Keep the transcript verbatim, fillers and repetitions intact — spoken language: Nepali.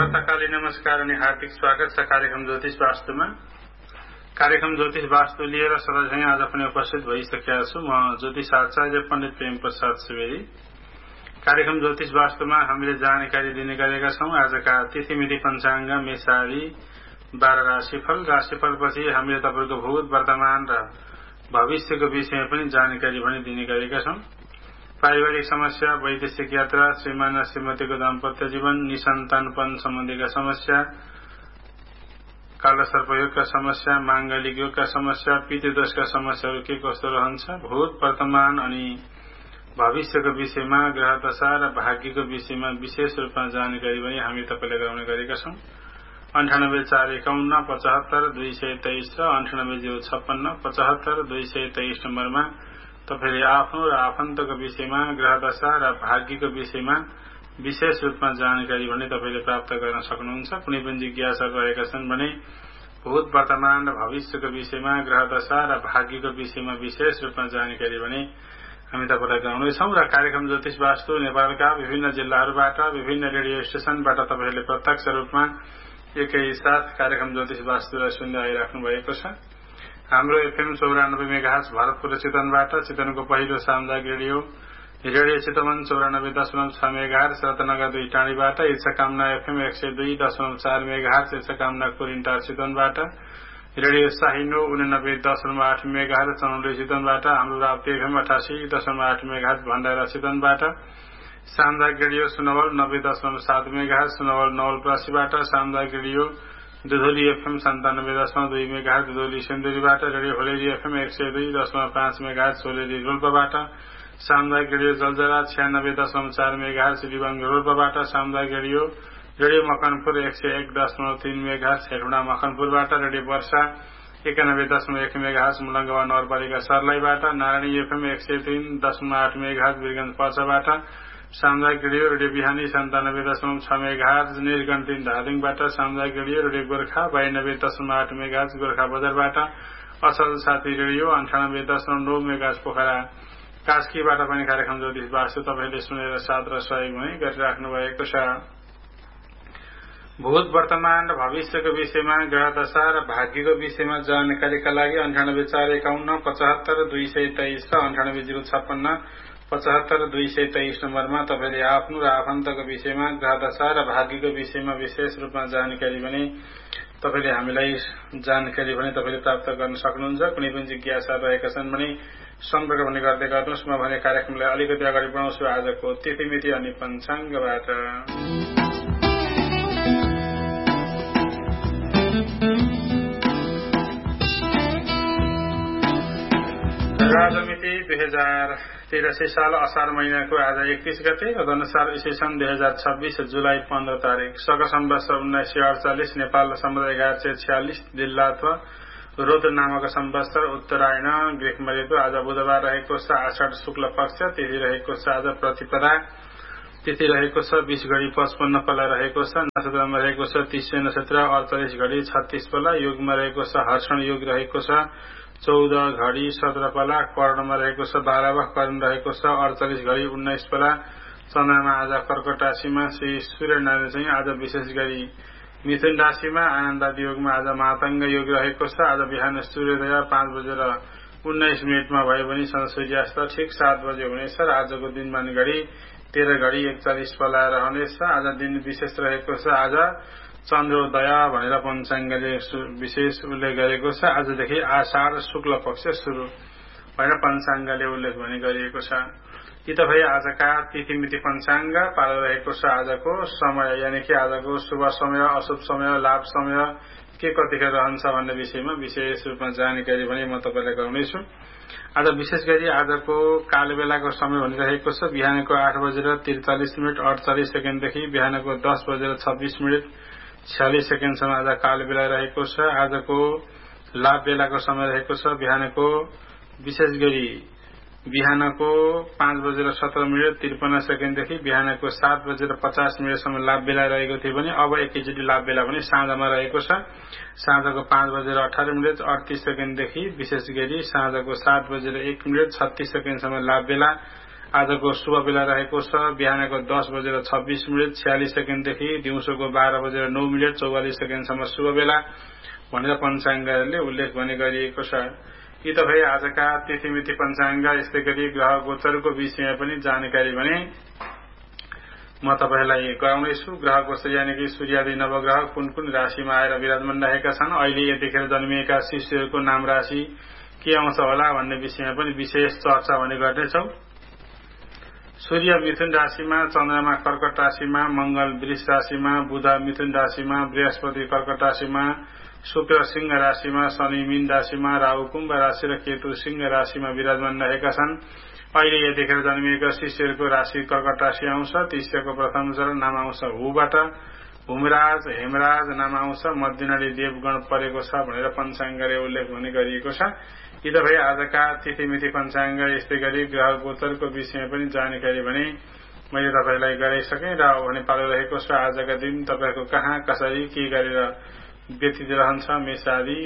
प्रातःकालीन नमस्कार अनि हार्दिक स्वागत छ कार्यक्रम ज्योतिष वास्तुमा। कार्यक्रम ज्योतिष वास्तु लिएर सधैँ आज पनि उपस्थित भइसकेका छु। म ज्योतिष आचार्य पण्डित प्रेम प्रसाद सुवेदी। कार्यक्रम ज्योतिष वास्तुमा हामीले जानकारी दिने गरेका छौं। आजका तिथिमिति पञ्चाङ्ग, मेषादी, बाह्र राशिफल। राशिफलपछि हामीले तपाईको भूत, वर्तमान र भविष्यको विषयमा पनि जानकारी पनि दिने गरेका छौं। पारिवारिक समस्या, वैदेशिक यात्रा, श्रीमान र श्रीमतीको दाम्पत्य जीवन, निसन्तानपन सम्बन्धीका समस्या, कालसर्पयोगका समस्या, मांगलिक योगका समस्या, पितृदोषका समस्याहरू के कस्तो रहन्छ, भूत, वर्तमान अनि भविष्यको विषयमा, ग्रह दशा र भाग्यको विषयमा विशेष रूपमा जानकारी पनि हामी तपाईलाई गराउने गरेका छौं। अन्ठानब्बे चार एकाउन्न पचहत्तर दुई सय तेइस र अन्ठानब्बे जिरो छप्पन्न पचहत्तर दुई सय तेइस नम्बरमा तपाईले आफ्नो र आफन्तको विषयमा, ग्रह दशा र भाग्यको विषयमा विशेष रूपमा जानकारी भने तपाईले प्राप्त गर्न सक्नुहुन्छ। कुनै पनि जिज्ञासा रहेका छन् भने भूत, वर्तमान र भविष्यको विषयमा, ग्रह दशा र भाग्यको विषयमा विशेष रूपमा जानकारी भने हामी तपाईलाई गराउनेछौं। र कार्यक्रम ज्योतिष वास्तु नेपालका विभिन्न जिल्लाहरूबाट, विभिन्न रेडियो स्टेशनबाट तपाईहरूले प्रत्यक्ष रूपमा एकैसाथ कार्यक्रम ज्योतिष वास्तुलाई सुन्दै आइराख्नु भएको छ। हाम्रो एफएम चौरानब्बे मेगाहर्ज भरतपुर चितवनबाट, चितवनको पहिलो सामुदायिक रेडियो रेडियो चितवन चौरानब्बे दशमलव छ मेगाहर्ज, रत्नगर दुई टाँडीबाट, इच्छाकामना एफएम एक सय दुई दशमलव चार मेगाहर्ज, इच्छाकामना कोरिन्टार चितवनबाट, रेडियो साहिनो उनानब्बे दशमलव आठ मेगाहर्ज, चनौली चितवनबाट, हाम्रो राप्ती एफएम अठासी दशमलव आठ मेगाहर्ज, भण्डारा चितवनबाट, सामुदायिक रेडियो सुनवल नब्बे दशमलव सात मेगाहर्ज, सुनवल नवलपरासीबाट, सामुदायिक रेडियो दुधोली एफएम सन्तानब्बे दशमलव दुई मेगाहर्ज, दुधोली सिन्धुलीबाट, रेडियो होलेरी एफएम एक सय दुई दशमलव पाँच मेगाहर्ज, होलेरी रोल्पाबाट, सामुदायिक रेडियो जलजरा छ्यानब्बे दशमलव चार मेगाहर्ज, लिबाङ रोल्पाबाट, सामुदायिक रेडियो रेडियो मकनपुर एक सय एक दशमलव तीन मेगाहर्ज, हेटौँडा मकनपुरबाट, रेडियो वर्षा एकानब्बे दशमलव एक मेगाहर्ज, मुलङ्गवा नगरपालिका सर्लाईबाट, नारायणी एफएम एक सय तीन दशमलव आठ मेगाहर्ज, वीरगञ्ज पर्साबाट, सामुदायिक रेडियो रेडियो बिहानी सन्तानब्बे दशमलव छ मेगाहर्ज, नीलकण्ठ तीन धादिङबाट, सामुदायिक रेडियो रेडियो गोर्खा बयानब्बे दशमलव आठ मेगाहर्ज, गोर्खा बजारबाट, असल साथी रेडियो अन्ठानब्बे दशमलव नौ मेगाहर्ज, पोखरा कास्कीबाट पनि कार्यक्रम ज्योतिष वास्तु तपाईले सुनेर साथ र सहयोग पनि गरिराख्नु भएको छ। भूत, वर्तमान र भविष्यको विषयमा, ग्रह दशा र भाग्यको विषयमा जानकारीका लागि अन्ठानब्बे चार एकाउन्न पचहत्तर दुई सय तेइस र अन्ठानब्बे जिरो छप्पन्न पचहत्तर दुई सय तेइस नम्बरमा तपाईले आफ्नो र आफन्तको विषयमा, ग्रह दशा र भाग्यको विषयमा विशेष रूपमा जानकारी भने तपाईले हामीलाई जानकारी भने तपाईले प्राप्त गर्न सक्नुहुन्छ। कुनै पनि जिज्ञासा रहेका छन् भने सम्पर्क भने गर्दै गर्नुहोस्। म भने कार्यक्रमलाई अलिकति अगाडि बढाउँछु आजको तिथिमिति अनि पञ्चाङ्गबाट। राजमिति दुई हजार तिरासी साल असार महिनाको आज एकतीस गते, तदनुसार ईस्वी सन् दुई हजार छब्बीस जुलाई पन्ध्र तारिक, शक सम्वत्सर उन्नाइस सय अडचालिस, नेपाल सम्वत एघार सय छ्यालिस, जिल्ला अथवा रोध नामक सम्वत्सर उत्तरायण, ग्रीष्म ऋतु। आज बुधबार रहेको छ, आषाढ शुक्ल पक्ष, तिथि रहेको छ आज प्रतिपदा, तिथि रहेको छ बीस घडी पचपन्न पला रहेको छ, नक्षत्रमा रहेको छ तीसै नक्षत्र अडचालिस घडी छत्तीस पला, योगमा रहेको छ हर्षण योग रहेको छ चौध घडी सत्र पला, कर्णमा रहेको छ बाह्र कर्ण रहेको छ अडचालिस घडी उन्नाइस पला, चन्द्रमा आज कर्कट राशिमा, श्री सूर्यनारायण चाहिँ आज विशेष गरी मिथुन राशिमा, आनन्द योगमा आज मातंग योग रहेको छ। आज बिहान सूर्योदय पाँच बजेर उन्नाइस मिनटमा भयो भने सूर्यास्त ठिक सात बजे हुनेछ र आजको दिनमा घडी तेह्र घडी एकचालिस पला रहनेछ। आज दिन विशेष रहेको छ आज चन्द्रोदय भनेर पञ्चाङ्गले विशेष उल्लेख गरेको छ। आजदेखि आषाढ शुक्ल पक्ष सुरु भनेर पञ्चाङ्गले उल्लेख भने गरिएको छ। यी त भए आजका तिथिमिति पञ्चाङ्ग। पालो रहेको छ आजको समय, यानि कि आजको शुभ समय, अशुभ समय, लाभ समय के कतिखेर रहन्छ भन्ने विषयमा विशेष रूपमा जानकारी भने म तपाईलाई गराउनेछु। आज विशेष गरी आजको काल बेलाको समय भनिरहेको छ बिहानको आठ बजेर त्रिचालिस मिनट अडचालिस सेकेन्डदेखि बिहानको दस बजेर छब्बीस मिनट छ्यालिस सेकेन्डसम्म आज काल बेला रहेको छ। आजको लाभ बेलाको समय रहेको छ बिहानको विशेष गरी बिहानको पाँच बजेर सत्र मिनट त्रिपन्न सेकेन्डदेखि बिहानको सात बजेर पचास मिनटसम्म लाभ बेला रहेको थियो भने अब एकैचोटि लाभ बेला पनि साँझमा रहेको छ। साँझको पाँच बजेर अठार मिनट अडतिस सेकेन्डदेखि विशेष गरी साँझको सात बजेर एक मिनट छत्तीस सेकेन्डसम्म लाभ बेला। आजको शुभ बेला रहेको छ बिहानको दस बजेर छब्बीस मिनट छयालिस सेकेन्डदेखि दिउँसोको बाह्र बजेर नौ मिनट चौवालिस सेकेन्डसम्म शुभ बेला भनेर पञ्चाङ्गले उल्लेख भने गरिएको छ। यी त भए आजका तिथिमिति पञ्चाङ्ग। यस्तै गरी ग्रह गोचरको विषयमा पनि जानकारी भने म तपाईलाई गराउनेछु। ग्रह गोचर यानि कि सूर्यादि नवग्रह कुन कुन राशिमा आएर विराजमान रहेका छन्, अहिले यतिखेर जन्मिएका शिष्यहरूको नाम राशि के आउँछ होला भन्ने विषयमा पनि विशेष चर्चा भने गर्नेछौ। सूर्य मिथुन राशिमा, चन्द्रमा कर्कट राशिमा, मंगल वृष राशिमा, बुध मिथुन राशिमा, बृहस्पति कर्कट राशिमा, शुक्र सिंह राशिमा, शनि मीन राशिमा, राहु कुम्भ राशि र केतु सिंह राशिमा विराजमान रहेका छन्। अहिले यतिखेर जन्मिएका शिष्यहरूको राशि कर्कट राशि आउँछ। शिष्यको प्रथम चरण नाम आउँछ हुबाट, भूमराज, हेमराज नाम आउँछ। मध्यनाडी देवगण परेको छ भनेर पञ्चाङ्गले उल्लेख भने गरिएको छ। यी त भए आजका तिथिमिति पञ्चाङ्ग। यस्तै गरी ग्रह गोचरको विषयमा पनि जानकारी भने मैले तपाईलाई गराइसकेँ र भने पालो रहेको छ आजका दिन तपाईको कहाँ कसरी के गरेर व्यतीत रहन्छ मेष आदि